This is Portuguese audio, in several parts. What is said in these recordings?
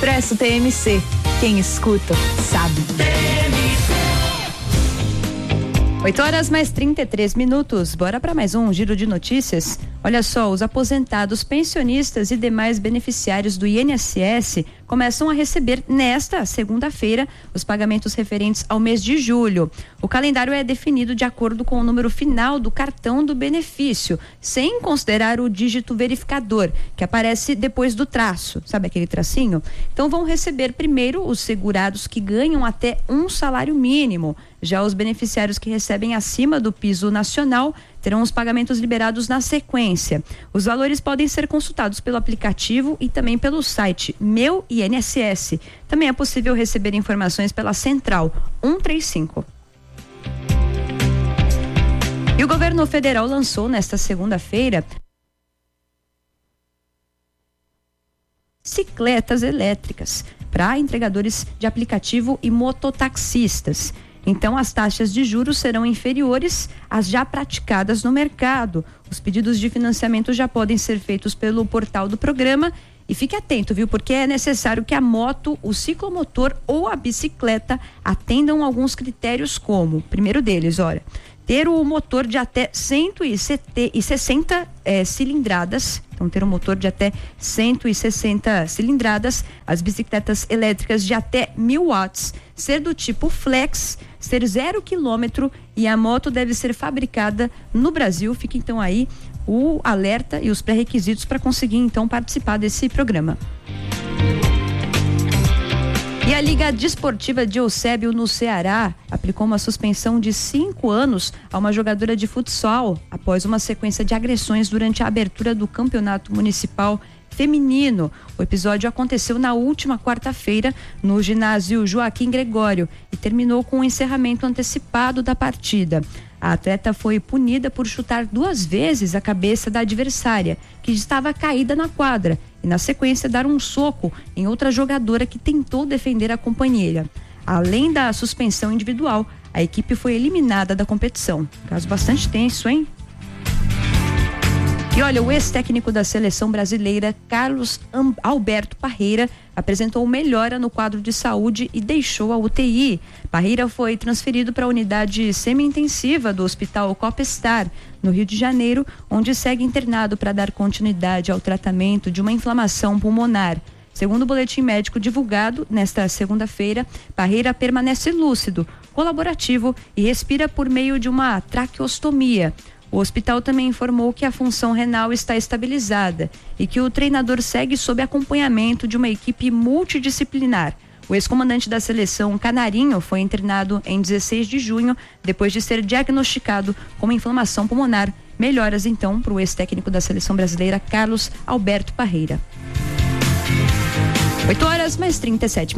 Expresso TMC. Quem escuta, sabe. 8h mais 33. Bora para mais um giro de notícias. Olha só, os aposentados, pensionistas e demais beneficiários do INSS começam a receber nesta segunda-feira os pagamentos referentes ao mês de julho. O calendário é definido de acordo com o número final do cartão do benefício, sem considerar o dígito verificador, que aparece depois do traço, sabe aquele tracinho? Então vão receber primeiro os segurados que ganham até um salário mínimo. Já os beneficiários que recebem acima do piso nacional terão os pagamentos liberados na sequência. Os valores podem ser consultados pelo aplicativo e também pelo site Meu INSS. Também é possível receber informações pela Central 135. E o governo federal lançou nesta segunda-feira bicicletas elétricas para entregadores de aplicativo e mototaxistas. Então, as taxas de juros serão inferiores às já praticadas no mercado. Os pedidos de financiamento já podem ser feitos pelo portal do programa. E fique atento, viu? Porque é necessário que a moto, o ciclomotor ou a bicicleta atendam alguns critérios, como, primeiro deles, olha, ter o motor de até 160 cilindradas. Então, ter um motor de até 160 cilindradas, as bicicletas elétricas de até 1000 watts, ser do tipo flex, ser 0 quilômetro e a moto deve ser fabricada no Brasil. Fica então aí o alerta e os pré-requisitos para conseguir então participar desse programa. E a Liga Desportiva de Eusébio, no Ceará, aplicou uma suspensão de 5 anos a uma jogadora de futsal após uma sequência de agressões durante a abertura do campeonato municipal feminino. O episódio aconteceu na última quarta-feira no ginásio Joaquim Gregório e terminou com o encerramento antecipado da partida. A atleta foi punida por chutar 2 vezes a cabeça da adversária, que estava caída na quadra, e na sequência dar um soco em outra jogadora que tentou defender a companheira. Além da suspensão individual, a equipe foi eliminada da competição. Caso bastante tenso, hein? E olha, o ex-técnico da seleção brasileira, Carlos Alberto Parreira, apresentou melhora no quadro de saúde e deixou a UTI. Parreira foi transferido para a unidade semi-intensiva do Hospital Copestar, no Rio de Janeiro, onde segue internado para dar continuidade ao tratamento de uma inflamação pulmonar. Segundo o boletim médico divulgado nesta segunda-feira, Parreira permanece lúcido, colaborativo e respira por meio de uma traqueostomia. O hospital também informou que a função renal está estabilizada e que o treinador segue sob acompanhamento de uma equipe multidisciplinar. O ex-comandante da seleção, Canarinho, foi internado em 16 de junho, depois de ser diagnosticado com uma inflamação pulmonar. Melhoras, então, para o ex-técnico da seleção brasileira, Carlos Alberto Parreira. 8h mais 37.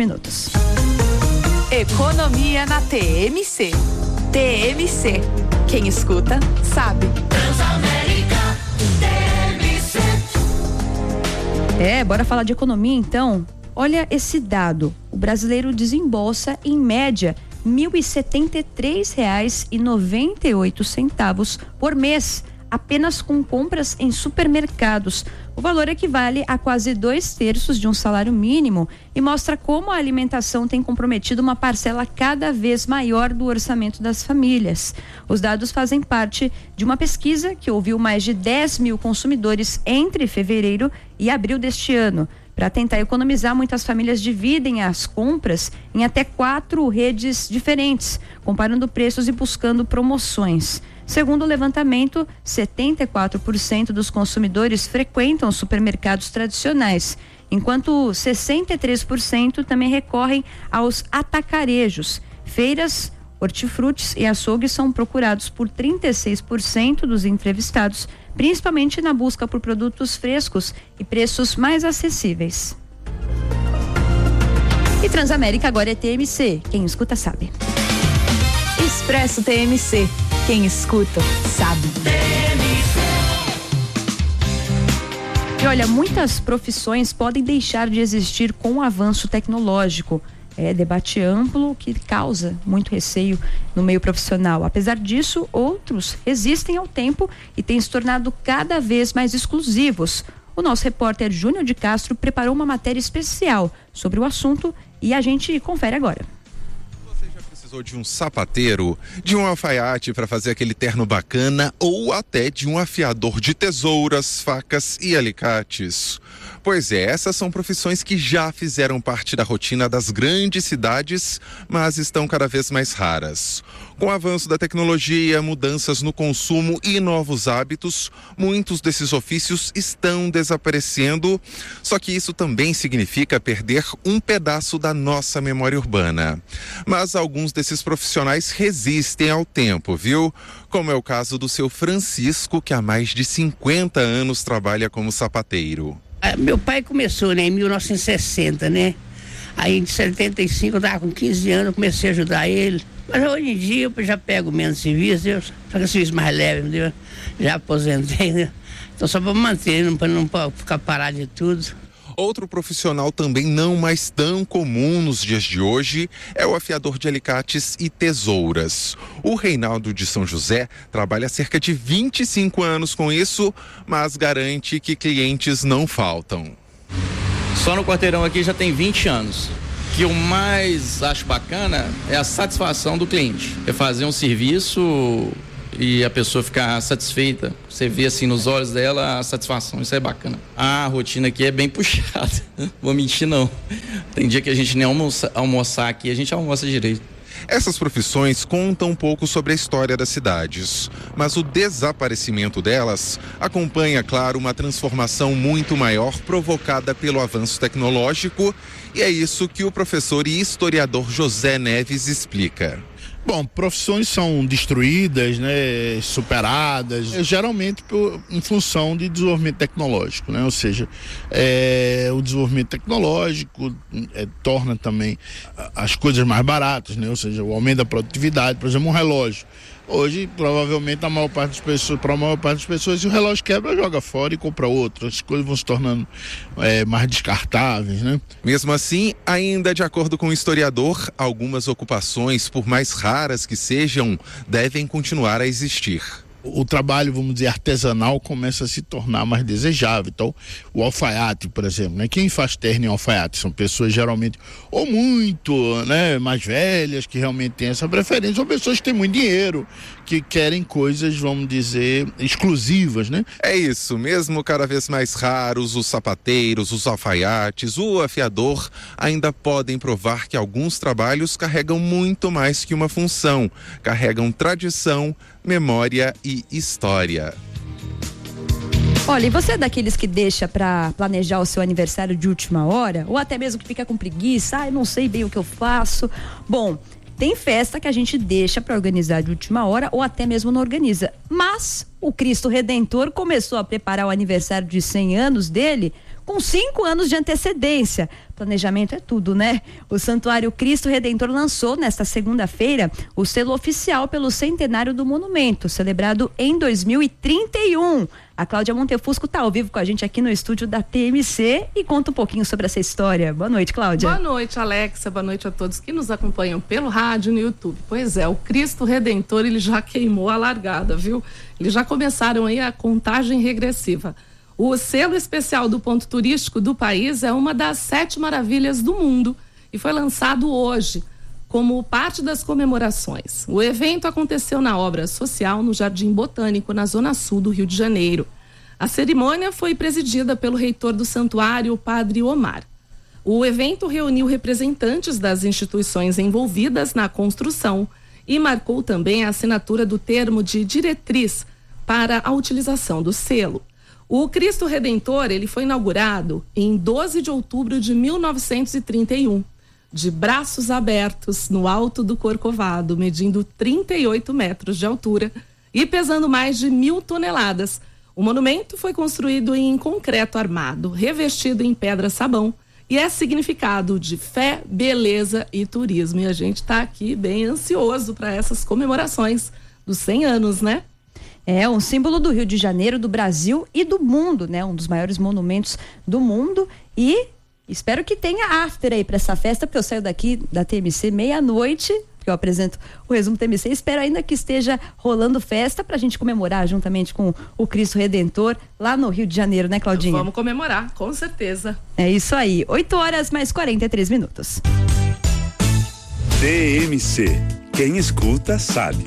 Economia na TMC. TMC. Quem escuta, sabe. Transamérica TMC. Bora falar de economia então. Olha esse dado. O brasileiro desembolsa em média R$ 1.073,98 por mês, apenas com compras em supermercados. O valor equivale a quase 2/3 de um salário mínimo e mostra como a alimentação tem comprometido uma parcela cada vez maior do orçamento das famílias. Os dados fazem parte de uma pesquisa que ouviu mais de 10 mil consumidores entre fevereiro e abril deste ano. Para tentar economizar, muitas famílias dividem as compras em até 4 redes diferentes, comparando preços e buscando promoções. Segundo o levantamento, 74% dos consumidores frequentam supermercados tradicionais, enquanto 63% também recorrem aos atacarejos. Feiras, hortifrutis e açougues são procurados por 36% dos entrevistados, principalmente na busca por produtos frescos e preços mais acessíveis. E Transamérica agora é TMC. Quem escuta sabe. Expresso TMC. Quem escuta, sabe. E olha, muitas profissões podem deixar de existir com o avanço tecnológico. É debate amplo que causa muito receio no meio profissional. Apesar disso, outros resistem ao tempo e têm se tornado cada vez mais exclusivos. O nosso repórter Júnior de Castro preparou uma matéria especial sobre o assunto e a gente confere agora. De um sapateiro, de um alfaiate para fazer aquele terno bacana ou até de um afiador de tesouras, facas e alicates. Pois é, essas são profissões que já fizeram parte da rotina das grandes cidades, mas estão cada vez mais raras. Com o avanço da tecnologia, mudanças no consumo e novos hábitos, muitos desses ofícios estão desaparecendo, só que isso também significa perder um pedaço da nossa memória urbana. Mas alguns desses profissionais resistem ao tempo, viu? Como é o caso do seu Francisco, que há mais de 50 anos trabalha como sapateiro. Meu pai começou, em 1960, Aí em 75 eu estava com 15 anos, eu comecei a ajudar ele. Mas hoje em dia eu já pego menos serviço, só que serviço mais leve, entendeu? Já aposentei, Então só para manter, para não ficar parado de tudo. Outro profissional também não mais tão comum nos dias de hoje é o afiador de alicates e tesouras. O Reinaldo de São José trabalha há cerca de 25 anos com isso, mas garante que clientes não faltam. Só no quarteirão aqui já tem 20 anos. O que eu mais acho bacana é a satisfação do cliente. É fazer um serviço e a pessoa ficar satisfeita. Você vê assim nos olhos dela a satisfação, isso é bacana. A rotina aqui é bem puxada, vou mentir não. Tem dia que a gente nem almoçar aqui, a gente almoça direito. Essas profissões contam um pouco sobre a história das cidades, mas o desaparecimento delas acompanha, claro, uma transformação muito maior provocada pelo avanço tecnológico, e é isso que o professor e historiador José Neves explica. Bom, profissões são destruídas, superadas, geralmente em função de desenvolvimento tecnológico, Ou seja, o desenvolvimento tecnológico torna também as coisas mais baratas, Ou seja, o aumento da produtividade, por exemplo, um relógio. Hoje, provavelmente, para a maior parte das pessoas, se o relógio quebra, joga fora e compra outro. As coisas vão se tornando mais descartáveis, Mesmo assim, ainda de acordo com o historiador, algumas ocupações, por mais raras que sejam, devem continuar a existir. O trabalho, vamos dizer, artesanal começa a se tornar mais desejável. Então, o alfaiate, por exemplo, Quem faz terno em alfaiate são pessoas geralmente ou muito, mais velhas, que realmente têm essa preferência, ou pessoas que têm muito dinheiro, que querem coisas, vamos dizer, exclusivas, É isso, mesmo cada vez mais raros, os sapateiros, os alfaiates, o afiador ainda podem provar que alguns trabalhos carregam muito mais que uma função, carregam tradição, memória e história. Olha, e você é daqueles que deixa para planejar o seu aniversário de última hora? Ou até mesmo que fica com preguiça? Eu não sei bem o que eu faço. Bom, tem festa que a gente deixa para organizar de última hora ou até mesmo não organiza. Mas o Cristo Redentor começou a preparar o aniversário de 100 anos dele com 5 anos de antecedência. Planejamento é tudo, O Santuário Cristo Redentor lançou nesta segunda-feira o selo oficial pelo centenário do monumento, celebrado em 2031. A Cláudia Montefusco está ao vivo com a gente aqui no estúdio da TMC e conta um pouquinho sobre essa história. Boa noite, Cláudia. Boa noite, Alexa. Boa noite a todos que nos acompanham pelo rádio e no YouTube. Pois é, o Cristo Redentor, ele já queimou a largada, viu? Eles já começaram aí a contagem regressiva. O selo especial do ponto turístico do país é uma das 7 maravilhas do mundo e foi lançado hoje como parte das comemorações. O evento aconteceu na obra social no Jardim Botânico, na zona sul do Rio de Janeiro. A cerimônia foi presidida pelo reitor do santuário, o padre Omar. O evento reuniu representantes das instituições envolvidas na construção e marcou também a assinatura do termo de diretriz para a utilização do selo. O Cristo Redentor, ele foi inaugurado em 12 de outubro de 1931, de braços abertos no alto do Corcovado, medindo 38 metros de altura e pesando mais de 1.000 toneladas. O monumento foi construído em concreto armado, revestido em pedra-sabão e é significado de fé, beleza e turismo. E a gente está aqui bem ansioso para essas comemorações dos 100 anos, É um símbolo do Rio de Janeiro, do Brasil e do mundo, Um dos maiores monumentos do mundo. E espero que tenha after aí para essa festa, porque eu saio daqui da TMC meia-noite porque eu apresento o resumo TMC. Espero ainda que esteja rolando festa pra gente comemorar juntamente com o Cristo Redentor lá no Rio de Janeiro, né, Claudinha? Vamos comemorar, com certeza. É isso aí, 8h mais 43. TMC, quem escuta sabe.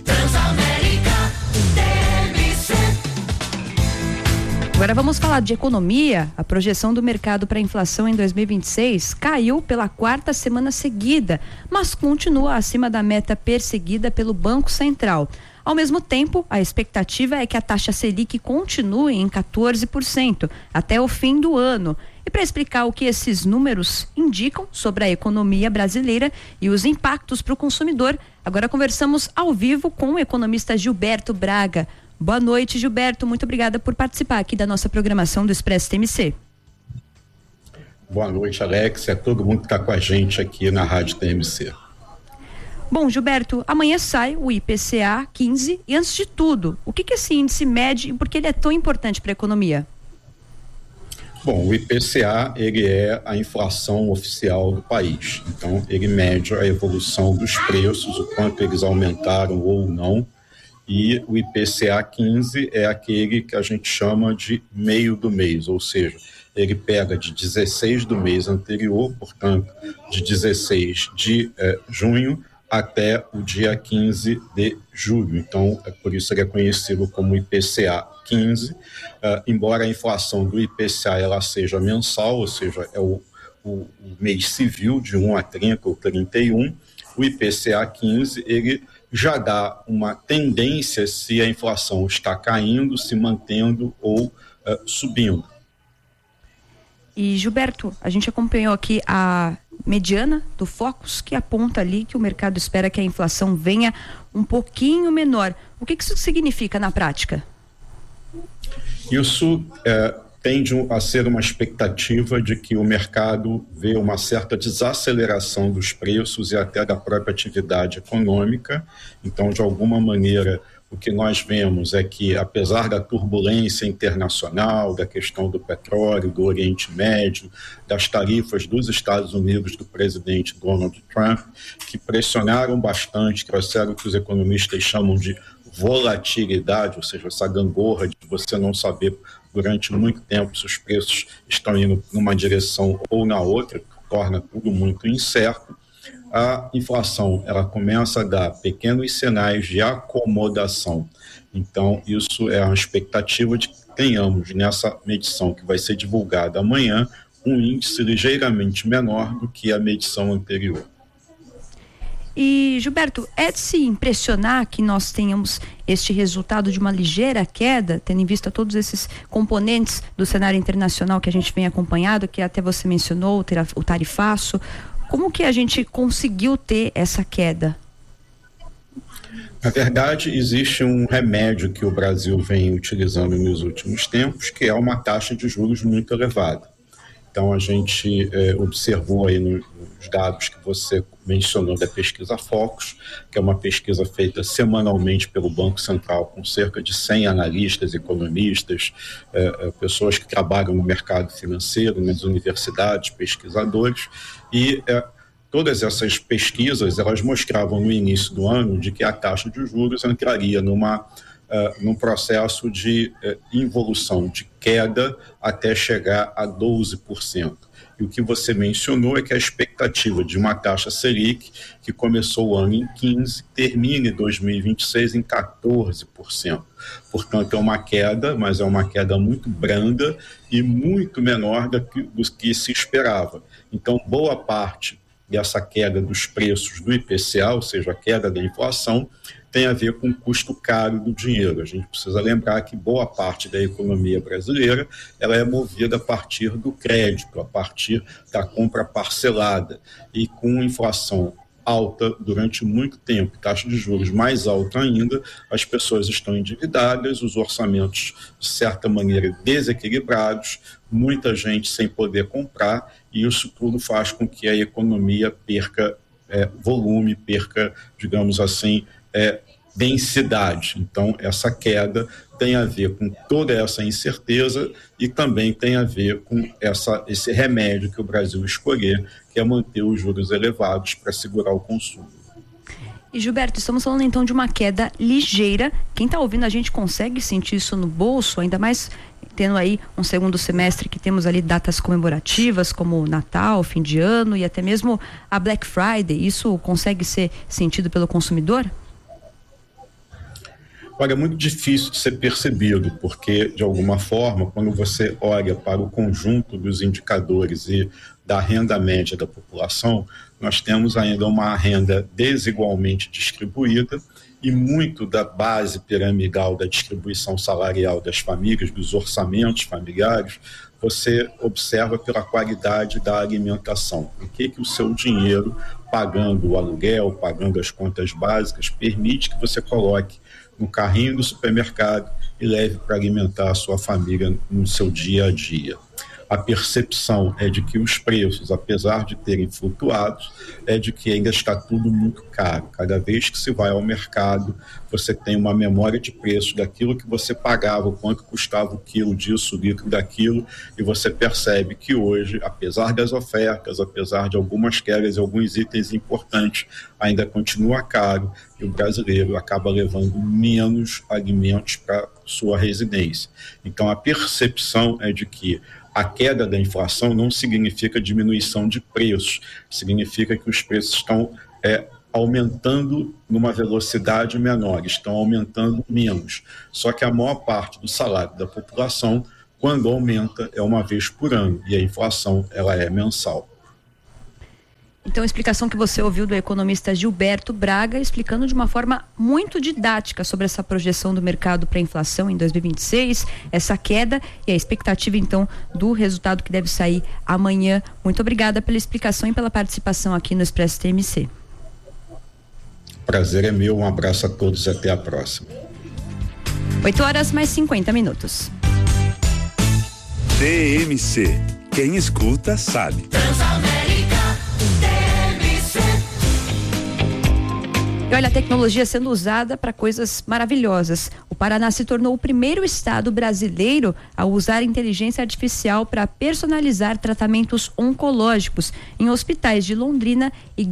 Agora vamos falar de economia. A projeção do mercado para a inflação em 2026 caiu pela 4ª semana seguida, mas continua acima da meta perseguida pelo Banco Central. Ao mesmo tempo, a expectativa é que a taxa Selic continue em 14% até o fim do ano. E para explicar o que esses números indicam sobre a economia brasileira e os impactos para o consumidor, agora conversamos ao vivo com o economista Gilberto Braga. Boa noite, Gilberto. Muito obrigada por participar aqui da nossa programação do Expresso TMC. Boa noite, Alex. É todo mundo que está com a gente aqui na Rádio TMC. Bom, Gilberto, amanhã sai o IPCA 15 e, antes de tudo, o que esse índice mede e por que ele é tão importante para a economia? Bom, o IPCA, ele é a inflação oficial do país. Então, ele mede a evolução dos preços, o quanto eles aumentaram ou não. E o IPCA 15 é aquele que a gente chama de meio do mês, ou seja, ele pega de 16 do mês anterior, portanto, de 16 de junho até o dia 15 de julho. Então, por isso ele é conhecido como IPCA 15, embora a inflação do IPCA ela seja mensal, ou seja, é o mês civil de 1 a 30 ou 31, o IPCA 15, ele já dá uma tendência se a inflação está caindo, se mantendo ou subindo. E, Gilberto, a gente acompanhou aqui a mediana do Focus, que aponta ali que o mercado espera que a inflação venha um pouquinho menor. O que isso significa na prática? Isso tende a ser uma expectativa de que o mercado vê uma certa desaceleração dos preços e até da própria atividade econômica. Então, de alguma maneira, o que nós vemos é que, apesar da turbulência internacional, da questão do petróleo, do Oriente Médio, das tarifas dos Estados Unidos, do presidente Donald Trump, que pressionaram bastante, trouxeram o que os economistas chamam de volatilidade, ou seja, essa gangorra de você não saber durante muito tempo se os preços estão indo numa direção ou na outra, que torna tudo muito incerto. A inflação ela começa a dar pequenos sinais de acomodação. Então, isso é uma expectativa de que tenhamos nessa medição que vai ser divulgada amanhã um índice ligeiramente menor do que a medição anterior. E, Gilberto, é de se impressionar que nós tenhamos este resultado de uma ligeira queda, tendo em vista todos esses componentes do cenário internacional que a gente vem acompanhado, que até você mencionou, o tarifaço. Como que a gente conseguiu ter essa queda? Na verdade, existe um remédio que o Brasil vem utilizando nos últimos tempos, que é uma taxa de juros muito elevada. Então, a gente observou aí nos dados que você mencionou da pesquisa Focus, que é uma pesquisa feita semanalmente pelo Banco Central com cerca de 100 analistas, economistas, pessoas que trabalham no mercado financeiro, nas universidades, pesquisadores, e todas essas pesquisas, elas mostravam no início do ano de que a taxa de juros entraria num processo de involução, de queda, até chegar a 12%. E o que você mencionou é que a expectativa de uma taxa Selic, que começou o ano em 15%, termine 2026 em 14%. Portanto, é uma queda, mas é uma queda muito branda e muito menor do que se esperava. Então, boa parte dessa queda dos preços do IPCA, ou seja, a queda da inflação, tem a ver com o custo caro do dinheiro. A gente precisa lembrar que boa parte da economia brasileira ela é movida a partir do crédito, a partir da compra parcelada. E com inflação alta durante muito tempo, taxa de juros mais alta ainda, as pessoas estão endividadas, os orçamentos, de certa maneira, desequilibrados, muita gente sem poder comprar, e isso tudo faz com que a economia perca volume, perca, digamos assim, densidade. Então, essa queda tem a ver com toda essa incerteza e também tem a ver com esse remédio que o Brasil escolher, que é manter os juros elevados para segurar o consumo. E Gilberto, estamos falando então de uma queda ligeira. Quem está ouvindo a gente consegue sentir isso no bolso, ainda mais tendo aí um segundo semestre que temos ali datas comemorativas como Natal, fim de ano e até mesmo a Black Friday. Isso consegue ser sentido pelo consumidor? Olha, é muito difícil de ser percebido, porque, de alguma forma, quando você olha para o conjunto dos indicadores e da renda média da população, nós temos ainda uma renda desigualmente distribuída e muito da base piramidal da distribuição salarial das famílias, dos orçamentos familiares, você observa pela qualidade da alimentação. O que o seu dinheiro, pagando o aluguel, pagando as contas básicas, permite que você coloque no carrinho do supermercado e leve para alimentar a sua família no seu dia a dia. A percepção é de que os preços, apesar de terem flutuado, é de que ainda está tudo muito caro. Cada vez que se vai ao mercado, você tem uma memória de preço daquilo que você pagava, quanto custava o quilo disso, o litro daquilo, e você percebe que hoje, apesar das ofertas, apesar de algumas quedas e alguns itens importantes, ainda continua caro, e o brasileiro acaba levando menos alimentos para sua residência. Então, a percepção é de que a queda da inflação não significa diminuição de preços, significa que os preços estão aumentando numa velocidade menor, estão aumentando menos. Só que a maior parte do salário da população, quando aumenta, é uma vez por ano, e a inflação ela é mensal. Então, a explicação que você ouviu do economista Gilberto Braga, explicando de uma forma muito didática sobre essa projeção do mercado para a inflação em 2026, essa queda e a expectativa, então, do resultado que deve sair amanhã. Muito obrigada pela explicação e pela participação aqui no Expresso TMC. Prazer é meu, um abraço a todos e até a próxima. 8h mais 50. TMC, quem escuta sabe. E olha, a tecnologia sendo usada para coisas maravilhosas. O Paraná se tornou o primeiro estado brasileiro a usar inteligência artificial para personalizar tratamentos oncológicos em hospitais de Londrina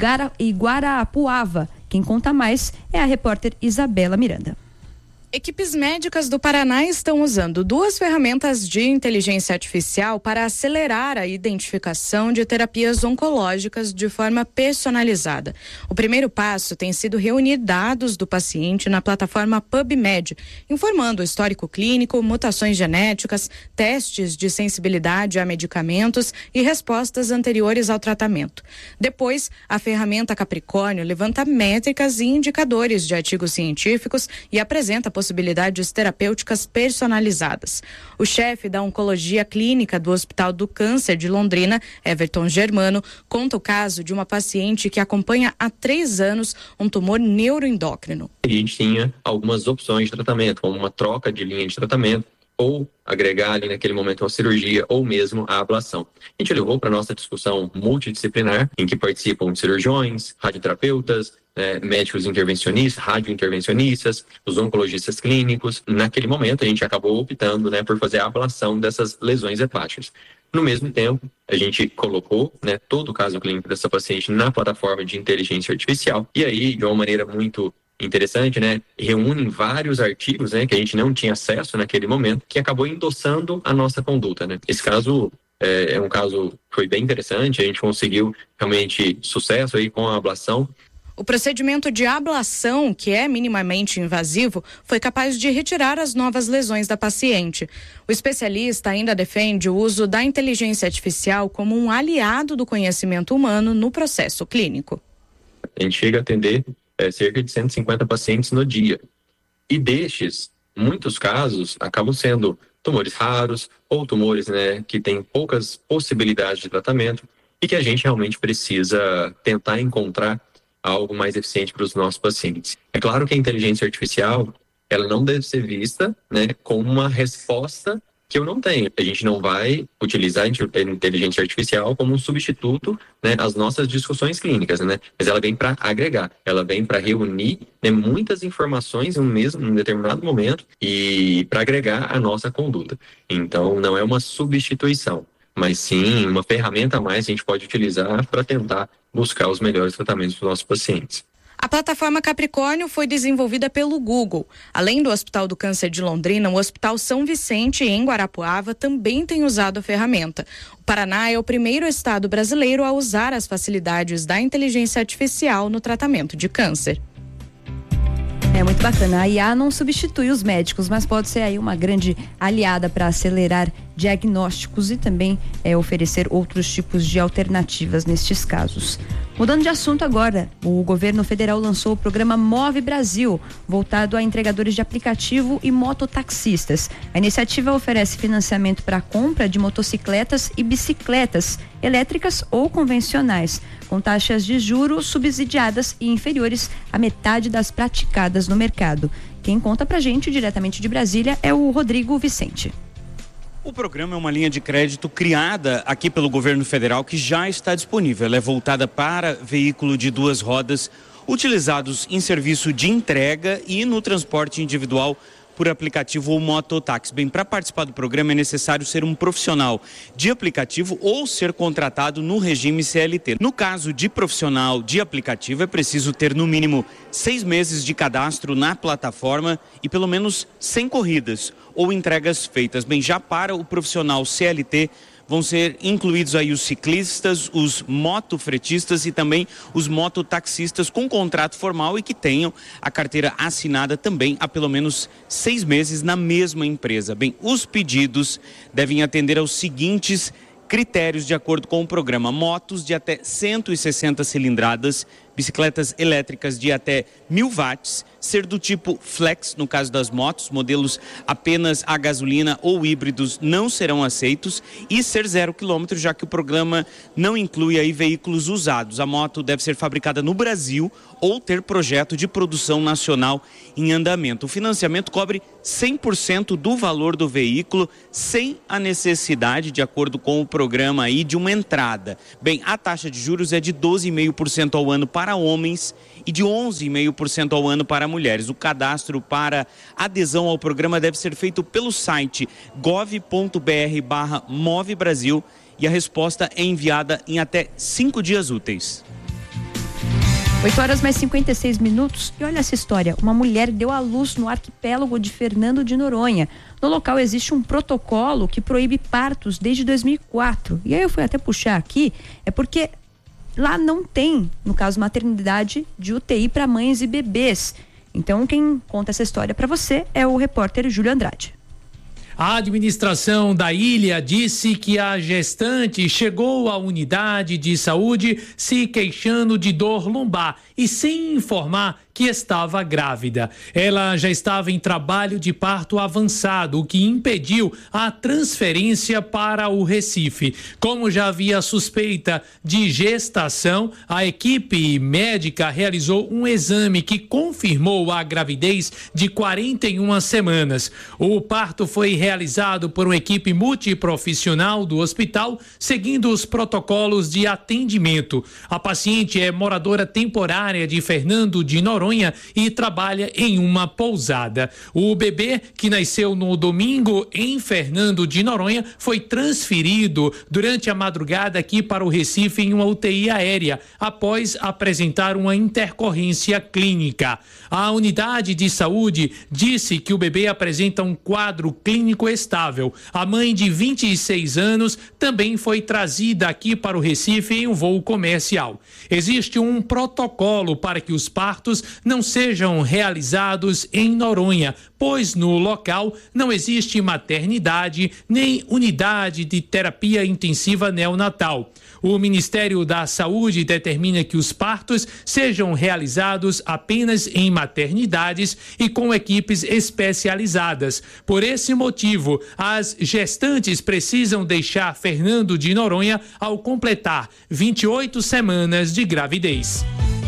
e Guarapuava. Quem conta mais é a repórter Isabela Miranda. Equipes médicas do Paraná estão usando 2 ferramentas de inteligência artificial para acelerar a identificação de terapias oncológicas de forma personalizada. O primeiro passo tem sido reunir dados do paciente na plataforma PubMed, informando o histórico clínico, mutações genéticas, testes de sensibilidade a medicamentos e respostas anteriores ao tratamento. Depois, a ferramenta Capricórnio levanta métricas e indicadores de artigos científicos e apresenta possibilidades terapêuticas personalizadas. O chefe da oncologia clínica do Hospital do Câncer de Londrina, Everton Germano, conta o caso de uma paciente que acompanha há 3 anos um tumor neuroendócrino. A gente tinha algumas opções de tratamento, como uma troca de linha de tratamento, ou agregar ali naquele momento uma cirurgia ou mesmo a ablação. A gente levou para a nossa discussão multidisciplinar, em que participam cirurgiões, radioterapeutas, médicos intervencionistas, radiointervencionistas, os oncologistas clínicos. Naquele momento a gente acabou optando por fazer a ablação dessas lesões hepáticas. No mesmo tempo, a gente colocou todo o caso clínico dessa paciente na plataforma de inteligência artificial e aí, de uma maneira muito interessante, reúnem vários artigos que a gente não tinha acesso naquele momento, que acabou endossando a nossa conduta. Esse caso é um caso que foi bem interessante, a gente conseguiu realmente sucesso aí com a ablação. O procedimento de ablação, que é minimamente invasivo, foi capaz de retirar as novas lesões da paciente. O especialista ainda defende o uso da inteligência artificial como um aliado do conhecimento humano no processo clínico. A gente chega a atender cerca de 150 pacientes no dia. E destes, muitos casos acabam sendo tumores raros ou tumores que têm poucas possibilidades de tratamento e que a gente realmente precisa tentar encontrar algo mais eficiente para os nossos pacientes. É claro que a inteligência artificial, ela não deve ser vista como uma resposta que eu não tenho. A gente não vai utilizar a inteligência artificial como um substituto às nossas discussões clínicas, mas ela vem para agregar, ela vem para reunir muitas informações em um determinado momento e para agregar a nossa conduta. Então, não é uma substituição, mas sim uma ferramenta a mais que a gente pode utilizar para tentar buscar os melhores tratamentos para os nossos pacientes. A plataforma Capricórnio foi desenvolvida pelo Google. Além do Hospital do Câncer de Londrina, o Hospital São Vicente, em Guarapuava, também tem usado a ferramenta. O Paraná é o primeiro estado brasileiro a usar as facilidades da inteligência artificial no tratamento de câncer. É muito bacana. A IA não substitui os médicos, mas pode ser aí uma grande aliada para acelerar diagnósticos e também oferecer outros tipos de alternativas nestes casos. Mudando de assunto agora, o governo federal lançou o programa Move Brasil, voltado a entregadores de aplicativo e mototaxistas. A iniciativa oferece financiamento para a compra de motocicletas e bicicletas elétricas ou convencionais, com taxas de juros subsidiadas e inferiores à metade das praticadas no mercado. Quem conta pra gente diretamente de Brasília é o Rodrigo Vicente. O programa é uma linha de crédito criada aqui pelo governo federal que já está disponível. Ela é voltada para veículo de 2 rodas utilizados em serviço de entrega e no transporte individual por aplicativo ou mototáxi. Bem, para participar do programa é necessário ser um profissional de aplicativo ou ser contratado no regime CLT. No caso de profissional de aplicativo, é preciso ter no mínimo 6 meses de cadastro na plataforma e pelo menos 100 corridas ou entregas feitas. Bem, já para o profissional CLT, vão ser incluídos aí os ciclistas, os motofretistas e também os mototaxistas com contrato formal e que tenham a carteira assinada também há pelo menos 6 meses na mesma empresa. Bem, os pedidos devem atender aos seguintes critérios de acordo com o programa: motos de até 160 cilindradas, bicicletas elétricas de até 1000 watts, ser do tipo flex, no caso das motos, modelos apenas a gasolina ou híbridos não serão aceitos, e ser 0 km, já que o programa não inclui aí veículos usados. A moto deve ser fabricada no Brasil ou ter projeto de produção nacional em andamento. O financiamento cobre 100% do valor do veículo, sem a necessidade, de acordo com o programa aí, de uma entrada. Bem, a taxa de juros é de 12,5% ao ano para homens e de 11,5% ao ano para mulheres. O cadastro para adesão ao programa deve ser feito pelo site gov.br/Move Brasil e a resposta é enviada em até 5 dias úteis. 8h mais 56. E olha essa história: uma mulher deu à luz no arquipélago de Fernando de Noronha. No local existe um protocolo que proíbe partos desde 2004. E aí eu fui até puxar aqui, é porque lá não tem, no caso, maternidade de UTI para mães e bebês. Então quem conta essa história para você é o repórter Júlio Andrade. A administração da ilha disse que a gestante chegou à unidade de saúde se queixando de dor lombar e sem informar que estava grávida. Ela já estava em trabalho de parto avançado, o que impediu a transferência para o Recife. Como já havia suspeita de gestação, a equipe médica realizou um exame que confirmou a gravidez de 41 semanas. O parto foi realizado por uma equipe multiprofissional do hospital, seguindo os protocolos de atendimento. A paciente é moradora temporária de Fernando de Noronha e trabalha em uma pousada. O bebê, que nasceu no domingo em Fernando de Noronha, foi transferido durante a madrugada aqui para o Recife em uma UTI aérea, após apresentar uma intercorrência clínica. A unidade de saúde disse que o bebê apresenta um quadro clínico estável. A mãe, de 26 anos, também foi trazida aqui para o Recife em um voo comercial. Existe um protocolo para que os partos não sejam realizados em Noronha, pois no local não existe maternidade nem unidade de terapia intensiva neonatal. O Ministério da Saúde determina que os partos sejam realizados apenas em maternidades e com equipes especializadas. Por esse motivo, as gestantes precisam deixar Fernando de Noronha ao completar 28 semanas de gravidez.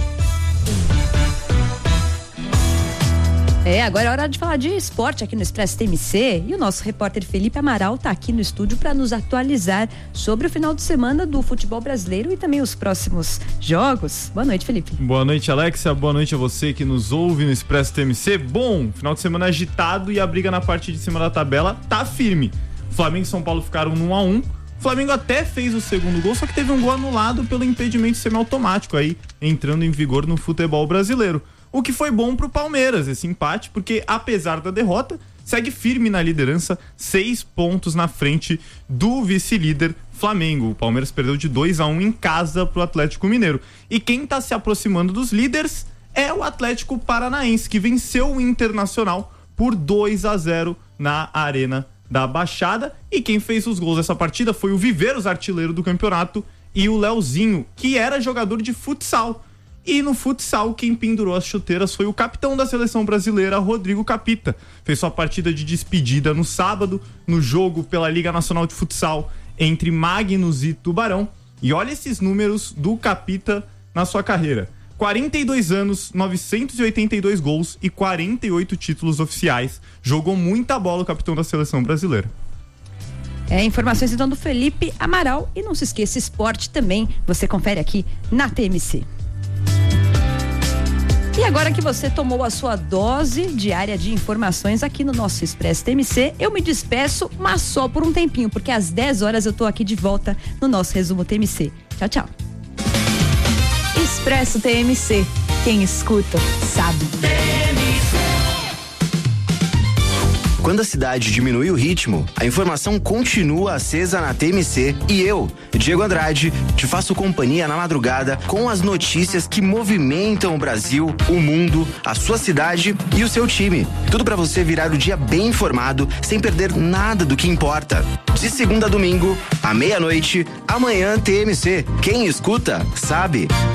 Agora é hora de falar de esporte aqui no Expresso TMC, e o nosso repórter Felipe Amaral está aqui no estúdio para nos atualizar sobre o final de semana do futebol brasileiro e também os próximos jogos. Boa noite, Felipe. Boa noite, Alexia. Boa noite a você que nos ouve no Expresso TMC. Bom, final de semana agitado e a briga na parte de cima da tabela tá firme. Flamengo e São Paulo ficaram no 1-1. O Flamengo até fez o segundo gol, só que teve um gol anulado pelo impedimento semiautomático aí, entrando em vigor no futebol brasileiro. O que foi bom pro Palmeiras, esse empate, porque apesar da derrota, segue firme na liderança, 6 pontos na frente do vice-líder Flamengo. O Palmeiras perdeu de 2-1 em casa pro Atlético Mineiro. E quem tá se aproximando dos líderes é o Atlético Paranaense, que venceu o Internacional por 2-0 na Arena da Baixada. E quem fez os gols dessa partida foi o Viveiros, artilheiro do campeonato, e o Leozinho, que era jogador de futsal. E no futsal, quem pendurou as chuteiras foi o capitão da seleção brasileira, Rodrigo Capita. Fez sua partida de despedida no sábado, no jogo pela Liga Nacional de Futsal entre Magnus e Tubarão. E olha esses números do Capita na sua carreira. 42 anos, 982 gols e 48 títulos oficiais. Jogou muita bola o capitão da seleção brasileira. Informações então do Felipe Amaral. E não se esqueça, esporte também você confere aqui na TMC. E agora que você tomou a sua dose diária de informações aqui no nosso Expresso TMC, eu me despeço, mas só por um tempinho, porque às 10 horas eu tô aqui de volta no nosso Resumo TMC. Tchau, tchau. Expresso TMC. Quem escuta, sabe. Quando a cidade diminui o ritmo, a informação continua acesa na TMC e eu, Diego Andrade, te faço companhia na madrugada com as notícias que movimentam o Brasil, o mundo, a sua cidade e o seu time. Tudo para você virar o dia bem informado, sem perder nada do que importa. De segunda a domingo, à meia-noite, amanhã TMC. Quem escuta, sabe.